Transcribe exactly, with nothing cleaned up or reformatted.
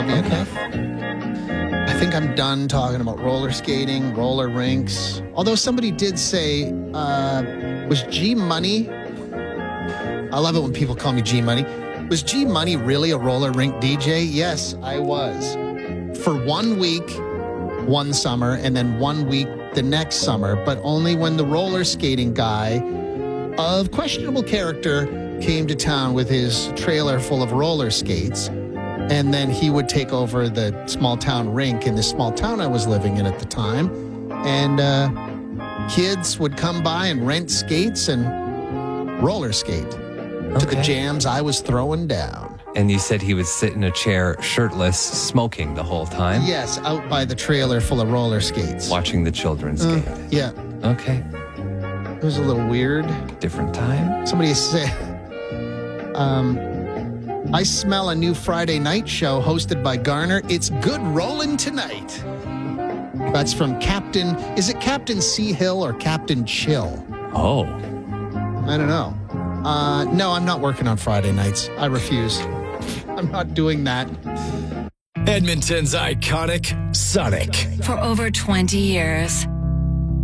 enough. I think I'm done talking about roller skating, roller rinks. Although somebody did say, uh, was G Money? I love it when people call me G Money. Was G Money really a roller rink D J? Yes, I was. For one week, one summer, and then one week the next summer, but only when the roller skating guy of questionable character came to town with his trailer full of roller skates. And then he would take over the small town rink in the small town I was living in at the time. And uh, kids would come by and rent skates and roller skate okay. to the jams I was throwing down. And you said he would sit in a chair shirtless, smoking the whole time? Yes, out by the trailer full of roller skates. Watching the children skate? Uh, yeah. Okay. It was a little weird. Different time? Somebody said... Um... I smell a new Friday night show hosted by Garner. It's good rolling tonight. That's from Captain, is it Captain Sea Hill or Captain Chill? Oh. I don't know. Uh, no, I'm not working on Friday nights. I refuse. I'm not doing that. Edmonton's iconic Sonic. For over twenty years,